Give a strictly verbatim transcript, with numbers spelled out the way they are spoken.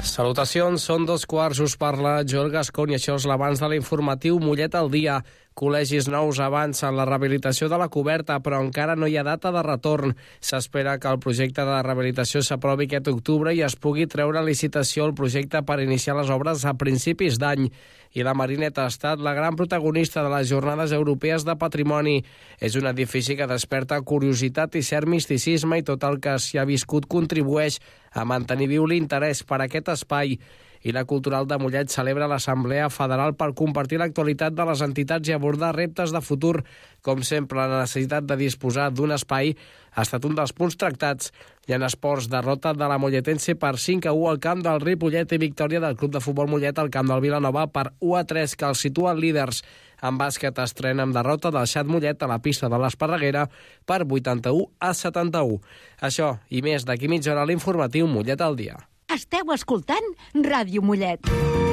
Salutacions, són dos quarts, us parla Joel Gascon i això és l'abans de l'informatiu Mollet al dia. Col·legis nous avancen la rehabilitació de la coberta, però encara no hi ha data de retorn. S'espera que el projecte de rehabilitació s'aprovi aquest octubre i es pugui treure a licitació el projecte per iniciar les obres a principis d'any. I la Marineta ha estat la gran protagonista de les Jornades Europees de Patrimoni. És un edifici que desperta curiositat i cert misticisme i tot el que s'hi ha viscut contribueix a mantenir viu l'interès per aquest espai. I la Cultural de Mollet celebra l'Assemblea Federal per compartir l'actualitat de les entitats i abordar reptes de futur. Com sempre, la necessitat de disposar d'un espai ha estat un dels punts tractats. I en esports, derrota de la Molletense per cinc a u al camp del Ripollet i victòria del Club de Futbol Mollet al camp del Vilanova per u a tres, que els situen líders. En bàsquet estrena amb derrota del Xat Mollet a la pista de l'Esparreguera per vuitanta-u a setanta-u. Això i més d'aquí mitja hora a l'informatiu Mollet al dia. Esteu escoltant Ràdio Mollet.